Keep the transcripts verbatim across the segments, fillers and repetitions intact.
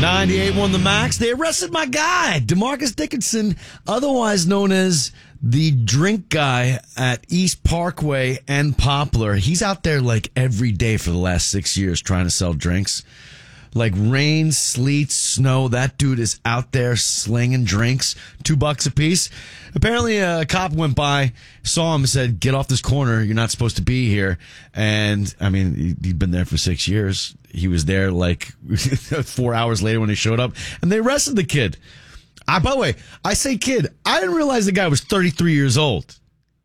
ninety-eight won the Max. They arrested my guy, DeMarcus Dickinson, otherwise known as the drink guy at East Parkway and Poplar. He's out there like every day for the last six years trying to sell drinks. Like rain, sleet, snow, that dude is out there slinging drinks, two bucks a piece. Apparently a cop went by, saw him and said, get off this corner, you're not supposed to be here. And, I mean, he'd been there for six years. He was there like four hours later when he showed up, and they arrested the kid. I, by the way, I say kid, I didn't realize the guy was thirty-three years old.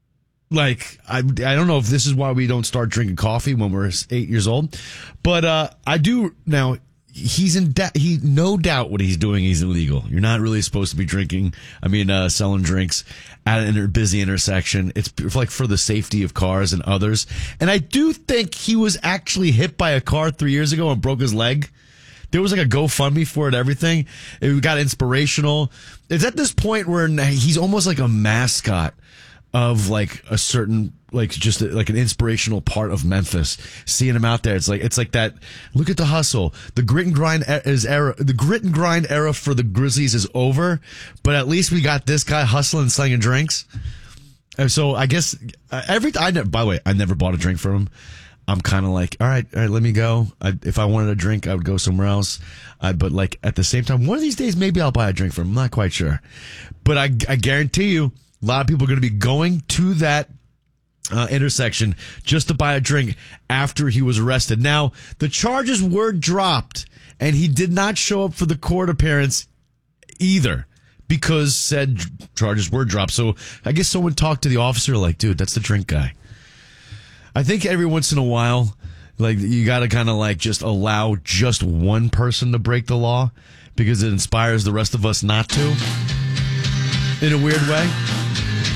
Like, I, I don't know if this is why we don't start drinking coffee when we're eight years old, but uh, I do now. He's in doubt. He no doubt what he's doing. He's illegal. You're not really supposed to be drinking. I mean, uh, selling drinks at a inter- busy intersection. It's like for the safety of cars and others. And I do think he was actually hit by a car three years ago and broke his leg. There was like a GoFundMe for it, everything. It got inspirational. It's at this point where he's almost like a mascot of like a certain, like just a, like an inspirational part of Memphis. Seeing him out there, it's like it's like that. Look at the hustle. The grit and grind is era. The grit and grind era for the Grizzlies is over. But at least we got this guy hustling, slinging drinks. And so I guess uh, every I never. By the way, I never bought a drink from him. I'm kind of like, all right, all right, let me go. I, if I wanted a drink, I would go somewhere else. Uh, but like at the same time, one of these days, maybe I'll buy a drink from him. I'm not quite sure. But I, I guarantee you, a lot of people are going to be going to that uh, intersection just to buy a drink after he was arrested. Now, the charges were dropped, and he did not show up for the court appearance either because said charges were dropped. So I guess someone talked to the officer like, dude, that's the drink guy. I think every once in a while, like you got to kind of like just allow just one person to break the law because it inspires the rest of us not to in a weird way.